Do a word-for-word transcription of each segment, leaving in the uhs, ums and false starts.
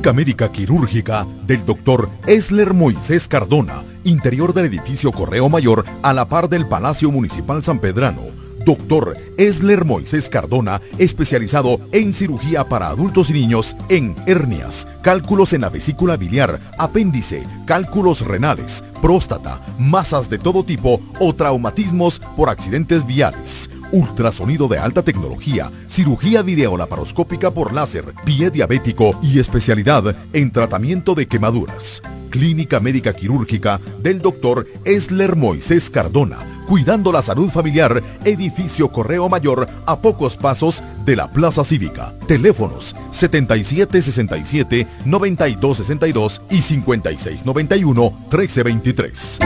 Clínica Médica Quirúrgica del doctor Esler Moisés Cardona, interior del edificio Correo Mayor a la par del Palacio Municipal San Pedrano. doctor Esler Moisés Cardona, especializado en cirugía para adultos y niños en hernias, cálculos en la vesícula biliar, apéndice, cálculos renales, próstata, masas de todo tipo o traumatismos por accidentes viales. Ultrasonido de alta tecnología, cirugía videolaparoscópica por láser, pie diabético y especialidad en tratamiento de quemaduras. Clínica Médica Quirúrgica del doctor Esler Moisés Cardona, cuidando la salud familiar, edificio Correo Mayor a pocos pasos de la Plaza Cívica. Teléfonos setenta y siete sesenta y siete, noventa y dos sesenta y dos y cincuenta y seis noventa y uno, trece veintitrés.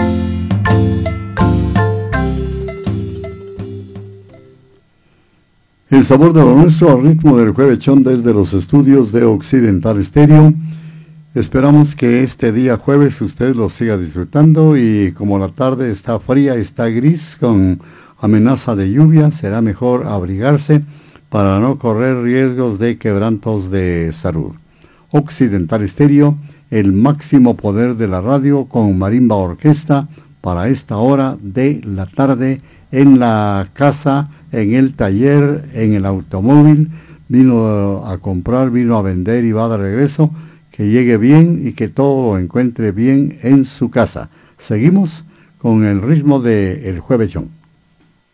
El sabor de lo nuestro al ritmo del juevechón desde los estudios de Occidental Estéreo. Esperamos que este día jueves usted lo siga disfrutando y como la tarde está fría, está gris con amenaza de lluvia, será mejor abrigarse para no correr riesgos de quebrantos de salud. Occidental Estéreo, el máximo poder de la radio con Marimba Orquesta para esta hora de la tarde en la casa, en el taller, en el automóvil. Vino a comprar, vino a vender y va de regreso. Que llegue bien y que todo lo encuentre bien en su casa. Seguimos con el ritmo de El Juevechón.